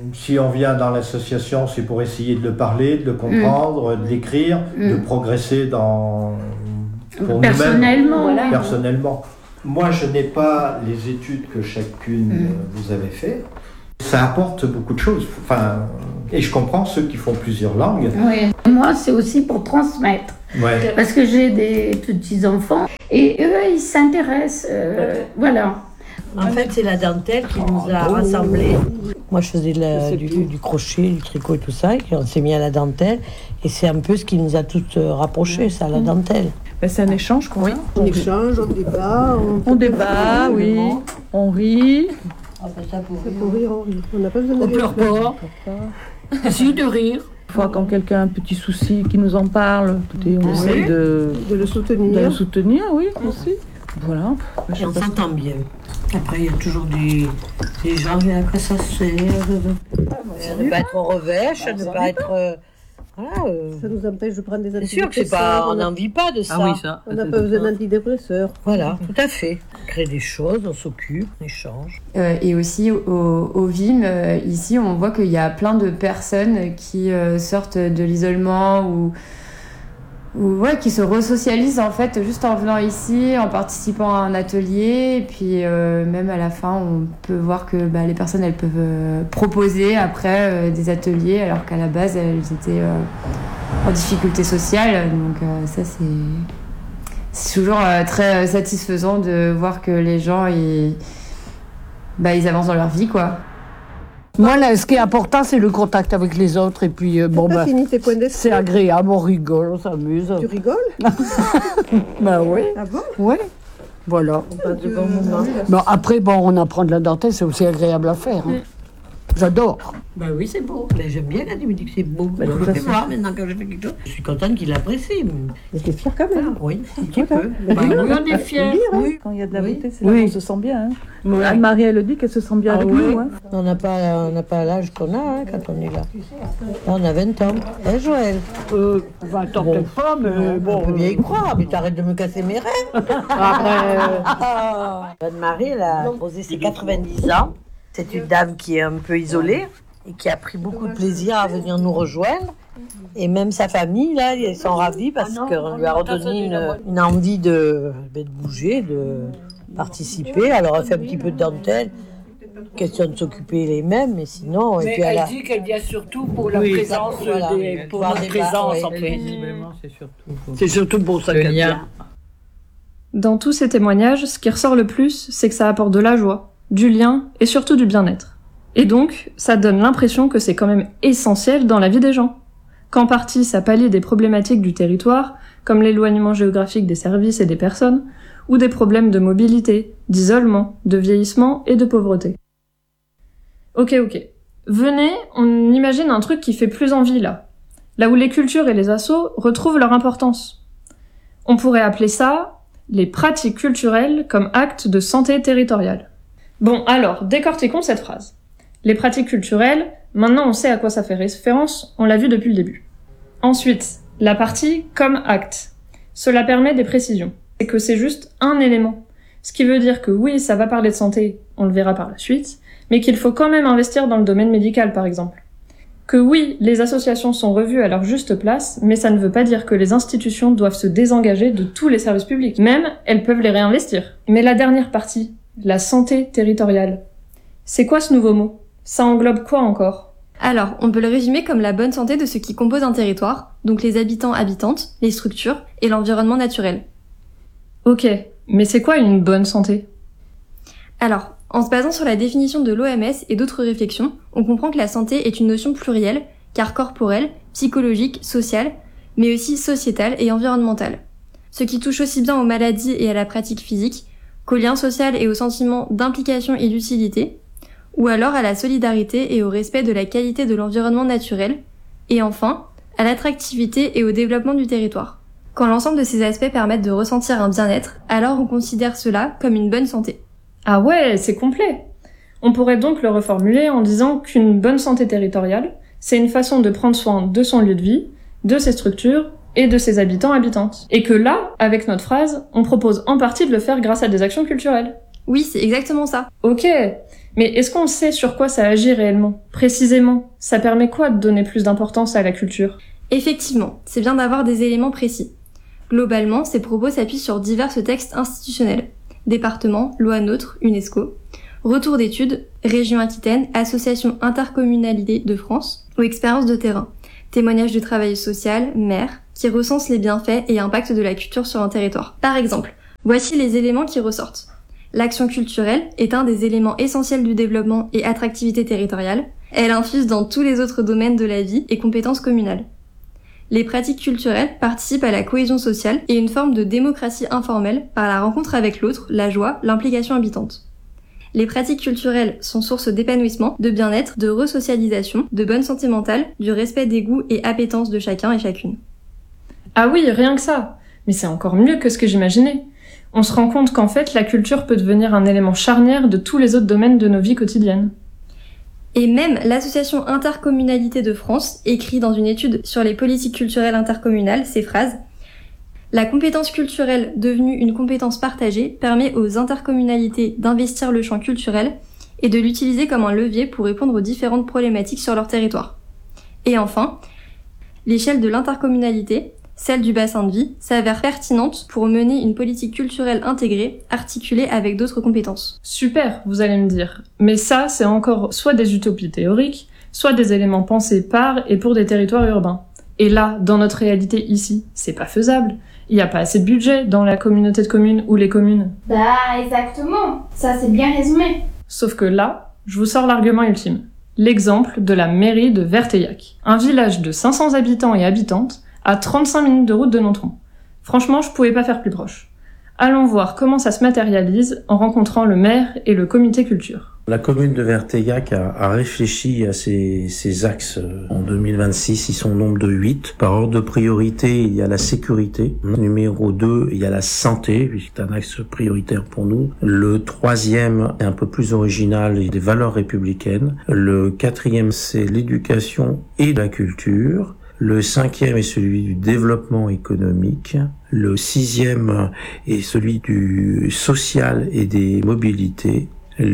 Si on vient dans l'association, c'est pour essayer de le parler, de le comprendre, de l'écrire, de progresser pour personnellement. nous-mêmes, personnellement. Moi, je n'ai pas les études que chacune vous avez fait. Ça apporte beaucoup de choses. Et je comprends ceux qui font plusieurs langues. Oui. Moi, c'est aussi pour transmettre. Ouais. Parce que j'ai des petits-enfants et eux, ils s'intéressent. Voilà. En fait, c'est la dentelle qui nous a rassemblés. Moi, je faisais du crochet, du tricot et tout ça, et on s'est mis à la dentelle. Et c'est un peu ce qui nous a toutes rapprochés, ça, la dentelle. C'est un échange qu'on a. On échange, on débat. On débat, oui. On rit. C'est pour rire, on rit. On n'a pas besoin de rire. On pleure pas. Si, de rire. Parfois, quand quelqu'un a un petit souci, qui nous en parle, on essaie de le soutenir. De le soutenir, oui, aussi. Voilà. Et on s'entend bien. Après, il y a toujours des gens qui après ça se fait. Ne pas être au revêche, ne pas être. Ça nous empêche de prendre des antidépresseurs. C'est sûr que c'est pas, on n'en vit pas de ça. Ah oui, ça. On n'a pas besoin d'antidépresseurs. Voilà, tout à fait. On crée des choses, on s'occupe, on échange. Et aussi au VIM, ici, on voit qu'il y a plein de personnes qui sortent de l'isolement ou qui se resocialisent en fait juste en venant ici, en participant à un atelier. Et puis même à la fin, on peut voir que les personnes elles peuvent proposer après des ateliers alors qu'à la base elles étaient en difficulté sociale. Donc ça c'est toujours très satisfaisant de voir que les gens ils avancent dans leur vie quoi. Moi, là, ce qui est important, c'est le contact avec les autres. Et puis, fini tes points d'esprit. C'est agréable, on rigole, on s'amuse. Tu rigoles? Oui. Ah bon? Oui. Voilà. On passe de bons moments. Bon, après, on apprend de la dentelle, c'est aussi agréable à faire. Hein. J'adore. Oui, c'est beau. Mais j'aime bien quand il me dit que c'est beau. Je le fais moi maintenant quand je fais quelque chose. Je suis contente qu'il l'apprécie. Mais t'es fière quand même. Oui, un petit peu. Oui, on est fiers. Oui. Quand il y a de la beauté, c'est là qu'on se sent bien. Hein. Anne-Marie, elle le dit qu'elle se sent bien avec nous. Hein. On n'a pas l'âge qu'on a quand on est là. Là, on a 20 ans. Hein, Joël 20 ans peut-être pas, mais bon. On peut bien y croire, mais t'arrêtes de me casser mes rêves. Anne-Marie, elle a posé ses 90 ans. C'est une dame qui est un peu isolée et qui a pris beaucoup de plaisir à venir nous rejoindre. Et même sa famille, là, ils sont ravis parce qu'on lui a redonné une envie de bouger, de participer. Alors, elle fait un petit peu de dentelle. Question de s'occuper les mêmes, mais sinon... Mais et puis elle dit qu'elle vient surtout pour la présence pour notre présence, en fait. C'est surtout pour ça qu'elle vient. Dans tous ces témoignages, ce qui ressort le plus, c'est que ça apporte de la joie, du lien et surtout du bien-être. Et donc, ça donne l'impression que c'est quand même essentiel dans la vie des gens. Qu'en partie, ça pallie des problématiques du territoire, comme l'éloignement géographique des services et des personnes, ou des problèmes de mobilité, d'isolement, de vieillissement et de pauvreté. Ok. Venez, on imagine un truc qui fait plus envie là. Là où les cultures et les assos retrouvent leur importance. On pourrait appeler ça les pratiques culturelles comme actes de santé territoriale. Bon, alors, décortiquons cette phrase. Les pratiques culturelles, maintenant on sait à quoi ça fait référence, on l'a vu depuis le début. Ensuite, la partie comme acte. Cela permet des précisions. C'est que c'est juste un élément. Ce qui veut dire que oui, ça va parler de santé, on le verra par la suite, mais qu'il faut quand même investir dans le domaine médical par exemple. Que oui, les associations sont revues à leur juste place, mais ça ne veut pas dire que les institutions doivent se désengager de tous les services publics. Même, elles peuvent les réinvestir. Mais la dernière partie, la santé territoriale. C'est quoi ce nouveau mot ? Ça englobe quoi encore ? Alors, on peut le résumer comme la bonne santé de ce qui compose un territoire, donc les habitants-habitantes, les structures et l'environnement naturel. Ok, mais c'est quoi une bonne santé ? Alors, en se basant sur la définition de l'OMS et d'autres réflexions, on comprend que la santé est une notion plurielle, car corporelle, psychologique, sociale, mais aussi sociétale et environnementale. Ce qui touche aussi bien aux maladies et à la pratique physique, qu'au lien social et au sentiment d'implication et d'utilité, ou alors à la solidarité et au respect de la qualité de l'environnement naturel, et enfin, à l'attractivité et au développement du territoire. Quand l'ensemble de ces aspects permettent de ressentir un bien-être, alors on considère cela comme une bonne santé. Ah ouais, c'est complet. On pourrait donc le reformuler en disant qu'une bonne santé territoriale, c'est une façon de prendre soin de son lieu de vie, de ses structures et de ses habitants-habitantes. Et que là, avec notre phrase, on propose en partie de le faire grâce à des actions culturelles. Oui, c'est exactement ça. Ok, mais est-ce qu'on sait sur quoi ça agit réellement? Précisément, ça permet quoi de donner plus d'importance à la culture? Effectivement, c'est bien d'avoir des éléments précis. Globalement, ces propos s'appuient sur divers textes institutionnels. Département, loi NOTRe, UNESCO, retour d'études, région Aquitaine, association intercommunalité de France, ou expérience de terrain, témoignages de travail social, maire, qui recensent les bienfaits et impacts de la culture sur un territoire. Par exemple, voici les éléments qui ressortent. L'action culturelle est un des éléments essentiels du développement et attractivité territoriale. Elle infuse dans tous les autres domaines de la vie et compétences communales. Les pratiques culturelles participent à la cohésion sociale et une forme de démocratie informelle par la rencontre avec l'autre, la joie, l'implication habitante. Les pratiques culturelles sont source d'épanouissement, de bien-être, de resocialisation, de bonne santé mentale, du respect des goûts et appétences de chacun et chacune. Ah oui, rien que ça. Mais c'est encore mieux que ce que j'imaginais. On se rend compte qu'en fait, la culture peut devenir un élément charnière de tous les autres domaines de nos vies quotidiennes. Et même l'association Intercommunalité de France écrit dans une étude sur les politiques culturelles intercommunales ces phrases: la compétence culturelle devenue une compétence partagée permet aux intercommunalités d'investir le champ culturel et de l'utiliser comme un levier pour répondre aux différentes problématiques sur leur territoire. Et enfin, l'échelle de l'intercommunalité, celle du bassin de vie, s'avère pertinente pour mener une politique culturelle intégrée, articulée avec d'autres compétences. Super, vous allez me dire. Mais ça, c'est encore soit des utopies théoriques, soit des éléments pensés par et pour des territoires urbains. Et là, dans notre réalité ici, c'est pas faisable. Il n'y a pas assez de budget dans la communauté de communes ou les communes. Bah, exactement. Ça, c'est bien résumé. Sauf que là, je vous sors l'argument ultime. L'exemple de la mairie de Verteillac. Un village de 500 habitants et habitantes à 35 minutes de route de Nontron. Franchement, je pouvais pas faire plus proche. Allons voir comment ça se matérialise en rencontrant le maire et le comité culture. La commune de Verteillac a réfléchi à ces axes. En 2026, ils sont au nombre de 8. Par ordre de priorité, il y a la sécurité. Numéro 2, il y a la santé, c'est un axe prioritaire pour nous. Le 3e est un peu plus original, et des valeurs républicaines. Le 4e, c'est l'éducation et la culture. Le 5e est celui du développement économique. Le 6e est celui du social et des mobilités. Le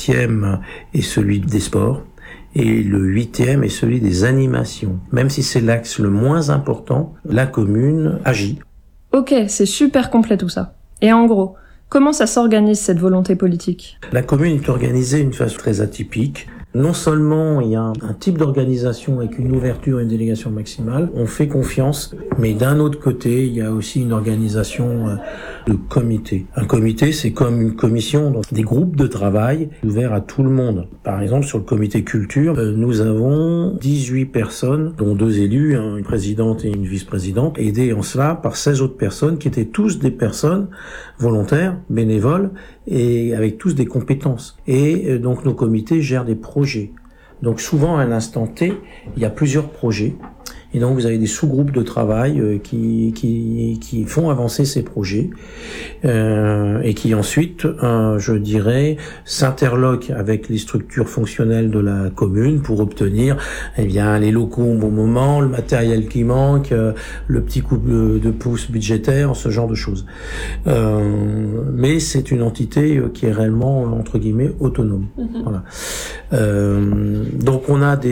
7e est celui des sports. Et le 8e est celui des animations. Même si c'est l'axe le moins important, la commune agit. Ok, c'est super complet tout ça. Et en gros, comment ça s'organise cette volonté politique? La commune est organisée d'une façon très atypique. Non seulement il y a un type d'organisation avec une ouverture et une délégation maximale, on fait confiance, mais d'un autre côté, il y a aussi une organisation de comité. Un comité, c'est comme une commission, donc des groupes de travail ouverts à tout le monde. Par exemple, sur le comité culture, nous avons 18 personnes, dont 2 élus, une présidente et une vice-présidente, aidés en cela par 16 autres personnes qui étaient tous des personnes volontaires, bénévoles, et avec tous des compétences. Et donc nos comités gèrent des projets. Donc souvent à l'instant T, il y a plusieurs projets. Et donc vous avez des sous-groupes de travail qui font avancer ces projets et qui ensuite, je dirais, s'interloquent avec les structures fonctionnelles de la commune pour obtenir, eh bien, les locaux au bon moment, le matériel qui manque, le petit coup de pouce budgétaire, ce genre de choses. Mais c'est une entité qui est réellement entre guillemets autonome. Voilà. Donc on a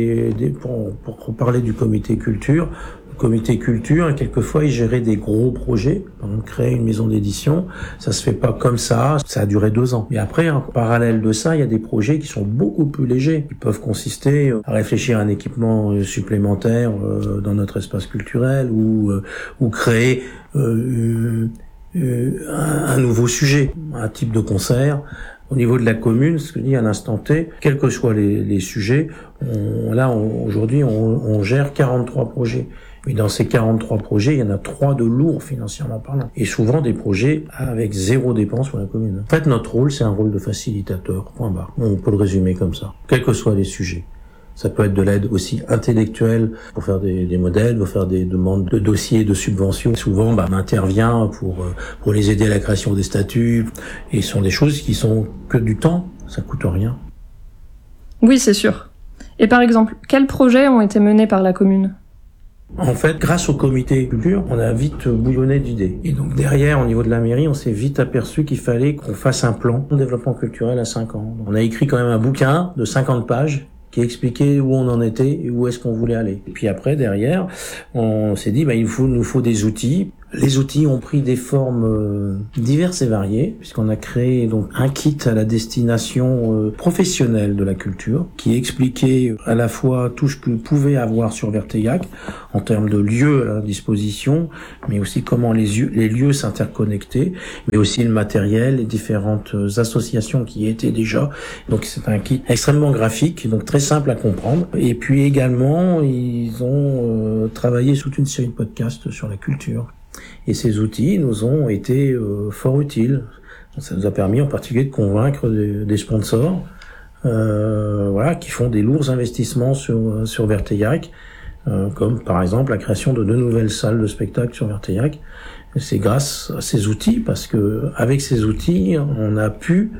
pour parler du comité culture. Le comité culture, quelquefois, il gérait des gros projets. On crée une maison d'édition. Ça se fait pas comme ça. Ça a duré 2 ans. Et après, en parallèle de ça, il y a des projets qui sont beaucoup plus légers. Ils peuvent consister à réfléchir à un équipement supplémentaire dans notre espace culturel ou créer un nouveau sujet, un type de concert. Au niveau de la commune, ce que je dis à l'instant T, quels que soient les sujets, aujourd'hui, on gère 43 projets. Mais dans ces 43 projets, il y en a 3 de lourds financièrement parlant. Et souvent des projets avec 0 dépense pour la commune. En fait, notre rôle, c'est un rôle de facilitateur, point barre. On peut le résumer comme ça, quels que soient les sujets. Ça peut être de l'aide aussi intellectuelle pour faire des modèles, pour faire des demandes de dossiers, de subventions. Souvent, on intervient pour les aider à la création des statuts. Et ce sont des choses qui sont que du temps, ça coûte rien. Oui, c'est sûr. Et par exemple, quels projets ont été menés par la commune ? En fait, grâce au comité culture, on a vite bouillonné d'idées. Et donc derrière, au niveau de la mairie, on s'est vite aperçu qu'il fallait qu'on fasse un plan de développement culturel à 5 ans. On a écrit quand même un bouquin de 50 pages qui expliquait où on en était et où est-ce qu'on voulait aller. Et puis après, derrière, on s'est dit, il nous faut des outils. Les outils ont pris des formes diverses et variées, puisqu'on a créé donc un kit à la destination professionnelle de la culture, qui expliquait à la fois tout ce que pouvait avoir sur Verteillac, en termes de lieux à la disposition, mais aussi comment les lieux s'interconnectaient, mais aussi le matériel, les différentes associations qui y étaient déjà. Donc c'est un kit extrêmement graphique, donc très simple à comprendre. Et puis également, ils ont travaillé sur une série de podcasts sur la culture. Et ces outils nous ont été fort utiles. Ça nous a permis en particulier de convaincre des sponsors qui font des lourds investissements sur Verteillac, comme par exemple la création de 2 nouvelles salles de spectacle sur Verteillac. C'est grâce à ces outils, parce que avec ces outils, on a pu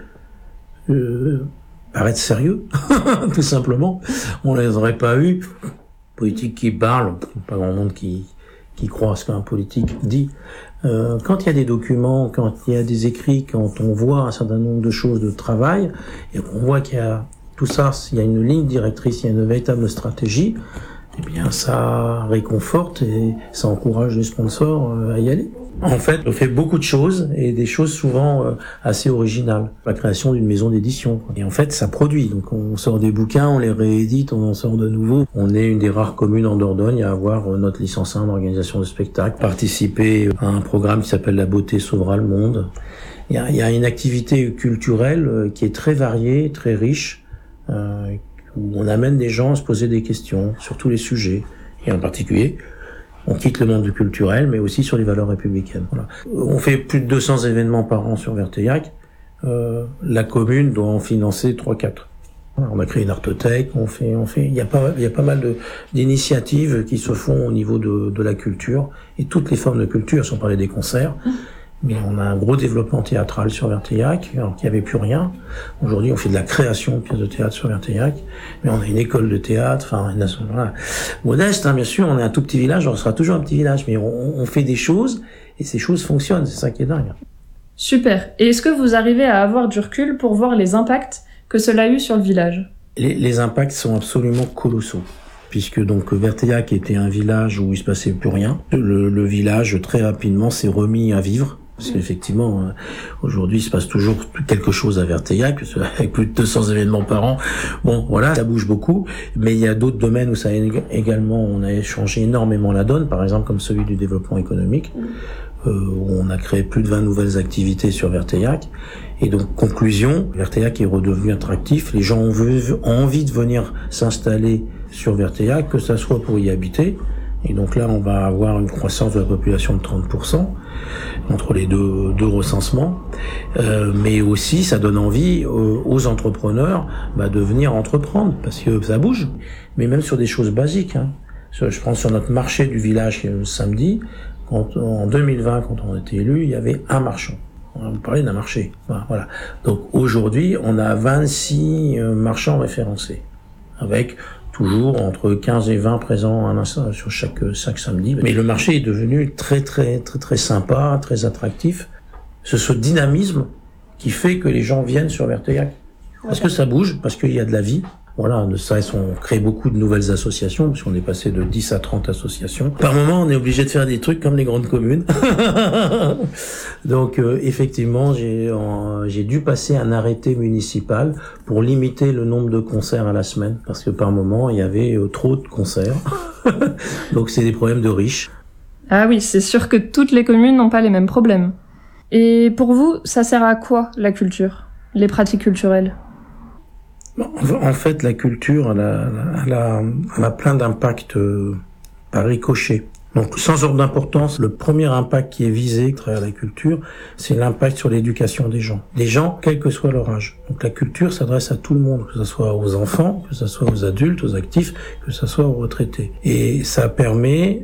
paraître sérieux, tout simplement. On les aurait pas eu. Politique qui parle, pas grand monde qui croit ce qu'un politique dit. Quand il y a des documents, quand il y a des écrits, quand on voit un certain nombre de choses de travail, et qu'on voit qu'il y a tout ça, il y a une ligne directrice, il y a une véritable stratégie, eh bien ça réconforte et ça encourage les sponsors à y aller. En fait, on fait beaucoup de choses, et des choses souvent assez originales. La création d'une maison d'édition. Et en fait, ça produit. Donc on sort des bouquins, on les réédite, on en sort de nouveaux. On est une des rares communes en Dordogne à avoir notre licence 1 d'organisation de spectacle, participer à un programme qui s'appelle La beauté sauvera le monde. Il y a une activité culturelle qui est très variée, très riche, où on amène des gens à se poser des questions sur tous les sujets, et en particulier, on quitte le monde du culturel, mais aussi sur les valeurs républicaines. Voilà. On fait plus de 200 événements par an sur Verteillac. La commune doit en financer 3-4. On a créé une artothèque, il y a pas mal d'initiatives qui se font au niveau de la culture, et toutes les formes de culture, sans parler des concerts. Mais on a un gros développement théâtral sur Verteillac, alors qu'il n'y avait plus rien. Aujourd'hui, on fait de la création de pièces de théâtre sur Verteillac, mais on a une école de théâtre, voilà. Modeste, bien sûr, on est un tout petit village, on sera toujours un petit village, mais on fait des choses, et ces choses fonctionnent, c'est ça qui est dingue. Super. Et est-ce que vous arrivez à avoir du recul pour voir les impacts que cela a eu sur le village ? Les impacts sont absolument colossaux, puisque donc Verteillac était un village où il se passait plus rien. Le village, très rapidement, s'est remis à vivre. Parce qu'effectivement, aujourd'hui, il se passe toujours quelque chose à Verteillac, avec plus de 200 événements par an. Bon, voilà, ça bouge beaucoup. Mais il y a d'autres domaines où ça a également, on a changé énormément la donne, par exemple comme celui du développement économique, où on a créé plus de 20 nouvelles activités sur Verteillac. Et donc, conclusion, Verteillac est redevenu attractif. Les gens ont envie de venir s'installer sur Verteillac, que ça soit pour y habiter. Et donc là, on va avoir une croissance de la population de 30% entre les deux recensements. Mais aussi, ça donne envie aux entrepreneurs de venir entreprendre, parce que ça bouge. Mais même sur des choses basiques. Je prends sur notre marché du village samedi, en 2020, quand on a été élu, il y avait un marchand. On va vous parler d'un marché. Voilà. Donc aujourd'hui, on a 26 marchands référencés, avec toujours entre 15 et 20 présents sur chaque samedi. Mais le marché est devenu très sympa, très attractif. C'est ce dynamisme qui fait que les gens viennent sur Verteillac. Parce que ça bouge, parce qu'il y a de la vie. Voilà, de ça, on crée beaucoup de nouvelles associations, parce qu'on est passé de 10 à 30 associations. Par moment, on est obligé de faire des trucs comme les grandes communes. Donc, effectivement, j'ai dû passer un arrêté municipal pour limiter le nombre de concerts à la semaine, parce que par moment, il y avait trop de concerts. Donc, c'est des problèmes de riches. Ah oui, c'est sûr que toutes les communes n'ont pas les mêmes problèmes. Et pour vous, ça sert à quoi, la culture, les pratiques culturelles ? En fait, la culture, elle a plein d'impacts par ricochet. Donc, sans ordre d'importance, le premier impact qui est visé à travers la culture, c'est l'impact sur l'éducation des gens. Des gens, quel que soit leur âge. Donc, la culture s'adresse à tout le monde, que ce soit aux enfants, que ce soit aux adultes, aux actifs, que ce soit aux retraités. Et ça permet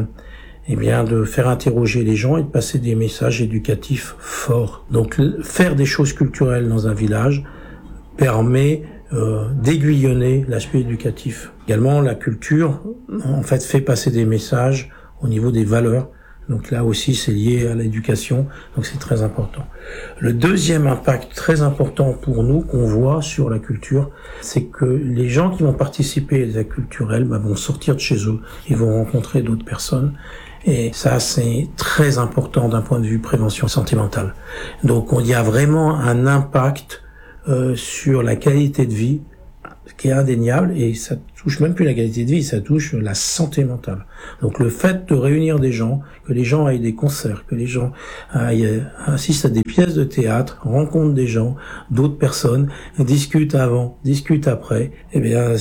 de faire interroger les gens et de passer des messages éducatifs forts. Donc, faire des choses culturelles dans un village permet d'aiguillonner l'aspect éducatif. Également, la culture, en fait, fait passer des messages au niveau des valeurs. Donc là aussi, c'est lié à l'éducation, donc c'est très important. Le deuxième impact très important pour nous qu'on voit sur la culture, c'est que les gens qui vont participer à des actes culturels vont sortir de chez eux, ils vont rencontrer d'autres personnes. Et ça, c'est très important d'un point de vue prévention santé mentale. Donc, il y a vraiment un impact sur la qualité de vie qui est indéniable, et ça touche même plus la qualité de vie, ça touche la santé mentale. Donc le fait de réunir des gens, que les gens aillent des concerts, que les gens assistent à des pièces de théâtre, rencontrent des gens, d'autres personnes, discutent avant, discutent après, eh bien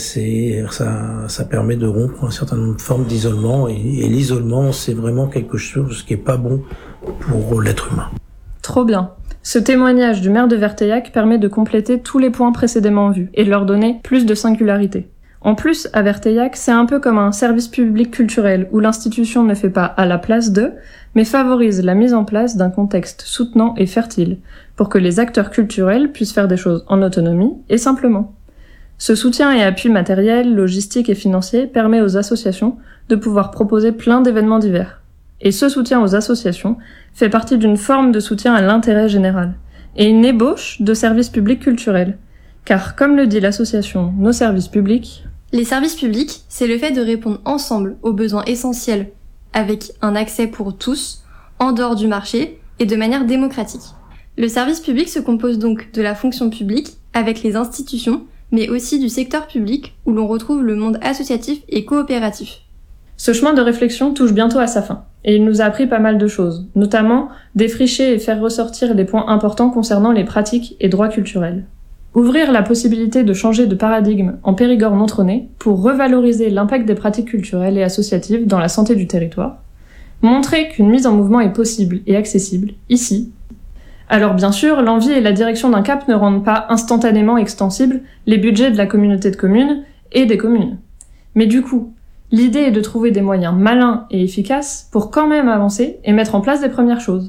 ça permet de rompre un certain nombre de formes d'isolement, et l'isolement, c'est vraiment quelque chose qui est pas bon pour l'être humain. Trop bien. Ce témoignage du maire de Verteillac permet de compléter tous les points précédemment vus et de leur donner plus de singularité. En plus, à Verteillac, c'est un peu comme un service public culturel où l'institution ne fait pas à la place d'eux, mais favorise la mise en place d'un contexte soutenant et fertile pour que les acteurs culturels puissent faire des choses en autonomie et simplement. Ce soutien et appui matériel, logistique et financier permet aux associations de pouvoir proposer plein d'événements divers. Et ce soutien aux associations fait partie d'une forme de soutien à l'intérêt général et une ébauche de services publics culturels. Car, comme le dit l'association Nos Services Publics, les services publics, c'est le fait de répondre ensemble aux besoins essentiels, avec un accès pour tous, en dehors du marché et de manière démocratique. Le service public se compose donc de la fonction publique, avec les institutions, mais aussi du secteur public, où l'on retrouve le monde associatif et coopératif. Ce chemin de réflexion touche bientôt à sa fin, et il nous a appris pas mal de choses, notamment défricher et faire ressortir les points importants concernant les pratiques et droits culturels. Ouvrir la possibilité de changer de paradigme en Périgord-Nontronais pour revaloriser l'impact des pratiques culturelles et associatives dans la santé du territoire. Montrer qu'une mise en mouvement est possible et accessible, ici. Alors bien sûr, l'envie et la direction d'un cap ne rendent pas instantanément extensibles les budgets de la communauté de communes et des communes. Mais du coup, l'idée est de trouver des moyens malins et efficaces pour quand même avancer et mettre en place des premières choses.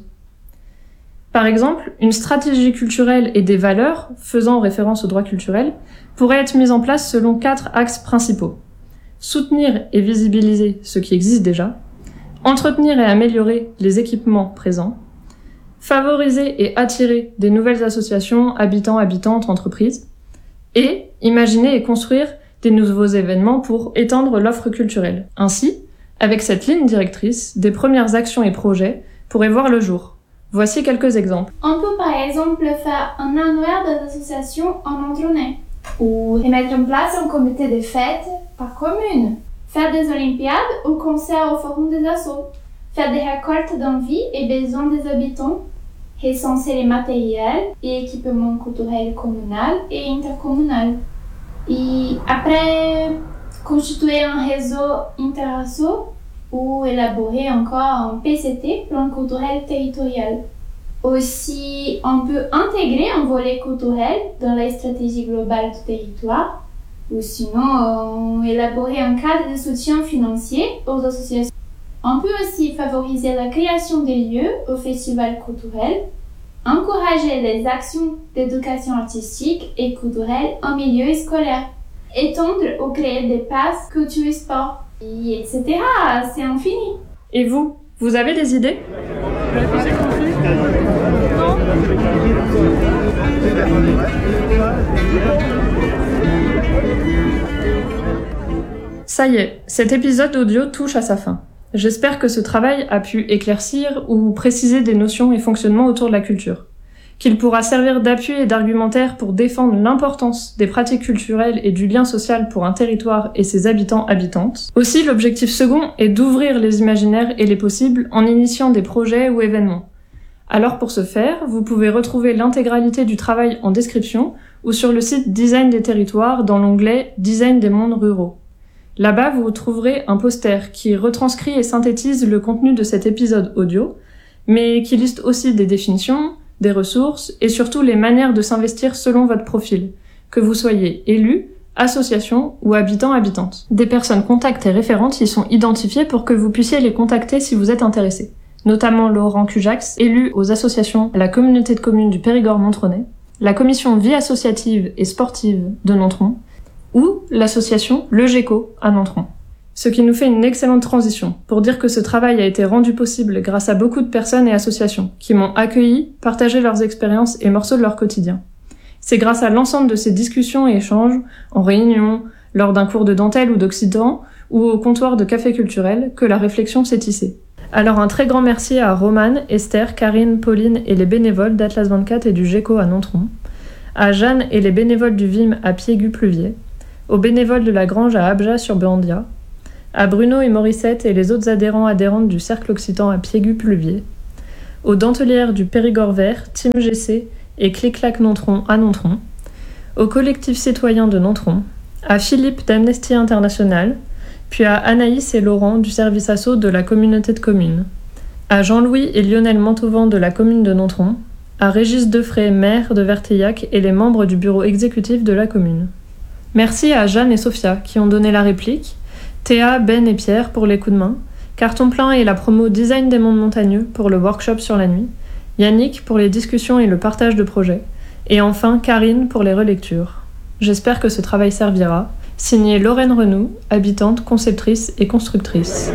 Par exemple, une stratégie culturelle et des valeurs, faisant référence aux droits culturels, pourrait être mise en place selon 4 axes principaux. Soutenir et visibiliser ce qui existe déjà, entretenir et améliorer les équipements présents, favoriser et attirer des nouvelles associations, habitants, habitantes, entreprises, et imaginer et construire des nouveaux événements pour étendre l'offre culturelle. Ainsi, avec cette ligne directrice, des premières actions et projets pourraient voir le jour. Voici quelques exemples. On peut par exemple faire un annuaire des associations en Nontronais, ou mettre en place un comité de fêtes par commune, faire des olympiades ou concerts au forum des assos, faire des récoltes d'envie et besoins des habitants, recenser les matériels et équipements culturels communal et intercommunal. Et après, constituer un réseau interasso ou élaborer encore un PCT, plan culturel territorial. Aussi, on peut intégrer un volet culturel dans la stratégie globale du territoire, ou sinon élaborer un cadre de soutien financier aux associations. On peut aussi favoriser la création des lieux au festival culturel, encourager les actions d'éducation artistique et culturelle en milieu scolaire, étendre ou créer des passes culture sport, etc. C'est infini. Et vous avez des idées ? Ça y est, cet épisode audio touche à sa fin. J'espère que ce travail a pu éclaircir ou préciser des notions et fonctionnements autour de la culture, qu'il pourra servir d'appui et d'argumentaire pour défendre l'importance des pratiques culturelles et du lien social pour un territoire et ses habitants-habitantes. Aussi, l'objectif second est d'ouvrir les imaginaires et les possibles en initiant des projets ou événements. Alors pour ce faire, vous pouvez retrouver l'intégralité du travail en description ou sur le site Design des territoires dans l'onglet Design des mondes ruraux. Là-bas, vous trouverez un poster qui retranscrit et synthétise le contenu de cet épisode audio, mais qui liste aussi des définitions, des ressources et surtout les manières de s'investir selon votre profil, que vous soyez élu, association ou habitant-habitante. Des personnes contacts et référentes y sont identifiées pour que vous puissiez les contacter si vous êtes intéressé, notamment Laurent Cujax, élu aux associations à la communauté de communes du Périgord-Nontronais, la commission vie associative et sportive de Nontron ou l'association Le GECO à Nontron. Ce qui nous fait une excellente transition pour dire que ce travail a été rendu possible grâce à beaucoup de personnes et associations qui m'ont accueilli, partagé leurs expériences et morceaux de leur quotidien. C'est grâce à l'ensemble de ces discussions et échanges, en réunion, lors d'un cours de dentelle ou d'occitan, ou au comptoir de café culturel, que la réflexion s'est tissée. Alors un très grand merci à Romane, Esther, Karine, Pauline et les bénévoles d'Atlas 24 et du GECO à Nontron, à Jeanne et les bénévoles du VIM à Piégu-Pluviers, aux bénévoles de la Grange à Abja-sur-Béandia, à Bruno et Morissette et les autres adhérentes du Cercle Occitan à Piégu-Pluviers, aux dentelières du Périgord Vert, Team GC et Clic-Clac Nontron à Nontron, au collectif citoyen de Nontron, à Philippe d'Amnesty International, puis à Anaïs et Laurent du service asso de la communauté de communes, à Jean-Louis et Lionel Mantovan de la commune de Nontron, à Régis Defray, maire de Verteillac et les membres du bureau exécutif de la commune. Merci à Jeanne et Sophia qui ont donné la réplique, Théa, Ben et Pierre pour les coups de main, Carton Plein et la promo Design des mondes montagneux pour le workshop sur la nuit, Yannick pour les discussions et le partage de projets, et enfin Karine pour les relectures. J'espère que ce travail servira. Signé Lorraine Renoux, habitante, conceptrice et constructrice.